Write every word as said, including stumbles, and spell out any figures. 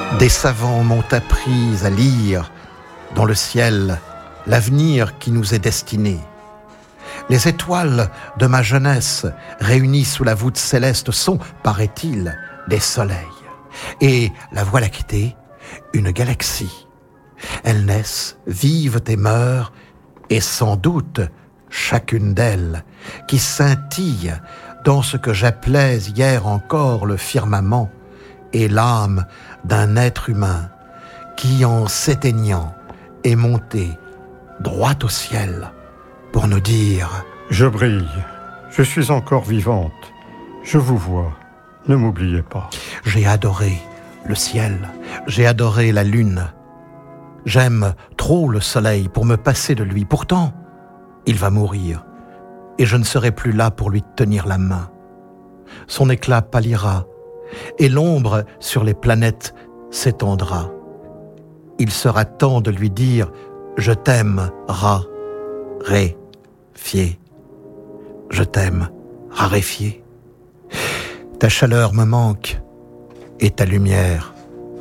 Des savants m'ont appris à lire dans le ciel l'avenir qui nous est destiné. Les étoiles de ma jeunesse, réunies sous la voûte céleste, sont, paraît-il, des soleils. Et la Voie lactée, une galaxie. Elles naissent, vivent et meurent, et sans doute chacune d'elles, qui scintille dans ce que j'appelais hier encore le firmament, est l'âme d'un être humain qui, en s'éteignant, est monté droit au ciel pour nous dire « Je brille, je suis encore vivante, je vous vois, ne m'oubliez pas. » J'ai adoré le ciel, j'ai adoré la lune. J'aime trop le soleil pour me passer de lui. Pourtant, il va mourir et je ne serai plus là pour lui tenir la main. Son éclat pâlira et l'ombre sur les planètes s'étendra. Il sera temps de lui dire « Je t'aime, rat, ré, fier. Je t'aime, raréfié. Ta chaleur me manque et ta lumière aussi. »